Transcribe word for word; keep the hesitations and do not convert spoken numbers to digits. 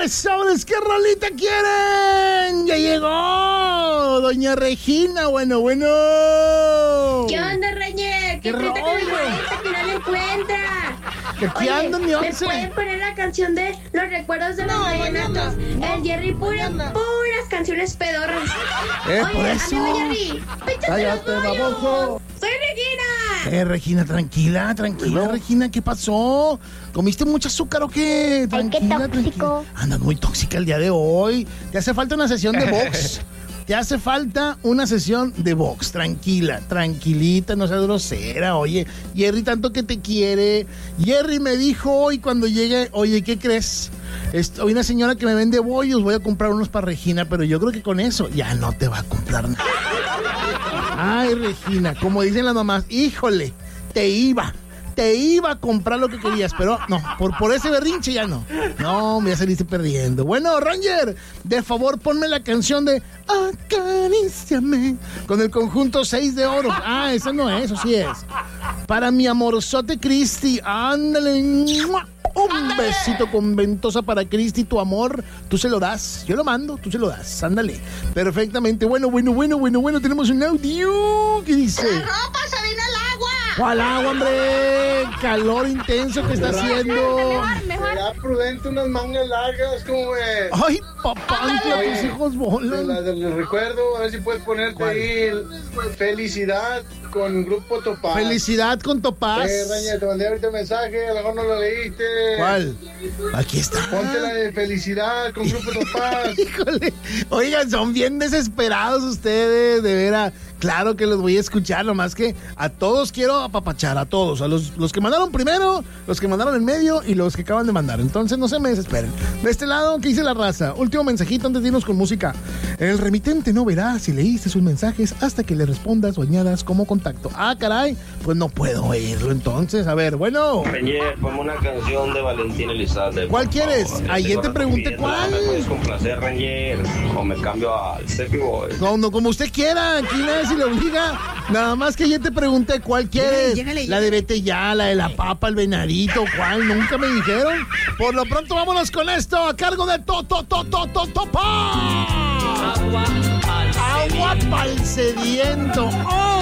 Sobres, sobres, ¿qué rolita quieren? Ya llegó Doña Regina, bueno, bueno. ¿Qué onda, Reñer? ¿Qué, ¿Qué rollo? Que no la encuentra. Que aquí ando, mi once. ¿Me pueden poner la canción de Los Recuerdos de los Vallenatos? El Jerry, pura, puras canciones pedorras. Eh, Oye, por eso. amigo Jerry, cállate, baboso. ¡Soy Regina! Eh, Regina, tranquila, tranquila, ¿no? Regina, ¿qué pasó? ¿Comiste mucho azúcar o qué? Tranquila, Ay, qué tóxico. Tranquila. Andas muy tóxica el día de hoy. Te hace falta una sesión de box. Te hace falta una sesión de box. Tranquila, tranquilita, no seas grosera. Oye, Jerry tanto que te quiere. Jerry me dijo hoy cuando llegue, oye, ¿qué crees? Hay una señora que me vende bollos, voy a comprar unos para Regina, pero yo creo que con eso ya no te va a comprar nada. Ay, Regina, como dicen las mamás, híjole, te iba. Te iba a comprar lo que querías, pero no, por, por ese berrinche ya no. No, me ya saliste perdiendo. Bueno, Ranger, de favor ponme la canción de Acaríciame con el conjunto seis de oro. Ah, esa no es, eso sí es. Para mi amorzote Cristi, ándale. Un besito con ventosa para Cristi, tu amor, tú se lo das, yo lo mando, tú se lo das, ándale. Perfectamente, bueno, bueno, bueno, bueno, bueno, tenemos un audio que dice... ¡La ropa se vino al agua! ¿Cuál agua, hombre? Calor intenso que está haciendo. Mejor, mejor. Será prudente unas mangas largas, ¿cómo ves? Ay, papá, que tus hijos volan. La del recuerdo, a ver si puedes ponerte ¿Cuál? ahí Felicidad con Grupo Topaz. Felicidad con Topaz. Eh, Raña, te mandé ahorita un mensaje, a lo mejor no lo leíste. ¿Cuál? Aquí está. Ponte la de Felicidad con Grupo Topaz. Híjole. Oigan, son bien desesperados ustedes, de veras. Claro que los voy a escuchar, nomás que a todos quiero apapachar, a todos. A los, los que mandaron primero, los que mandaron en medio y los que acaban de mandar. Entonces no se me desesperen. De este lado, ¿qué dice la raza? Último mensajito antes de irnos con música. El remitente no verá si leíste sus mensajes hasta que le respondas o añadas como contacto. Ah, caray, pues no puedo oírlo entonces. A ver, bueno. Reñer, ponme una canción de Valentín Elizalde. ¿Cuál quieres? Favor. Ayer te pregunté cuál. ¿Me puedes complacer, Reñer? O me cambio a Steffi Boy. No, no, como usted quiera. Aquí nadie se le obliga. Nada más que ayer te pregunté cuál quieres. Llegale, llegale, la de Vete Ya, la de la papa, el venadito, ¿cuál? Nunca me dijeron. Por lo pronto vámonos con esto a cargo de Toto, Toto, Toto, Topa. Agua pa'l sediento. Oh.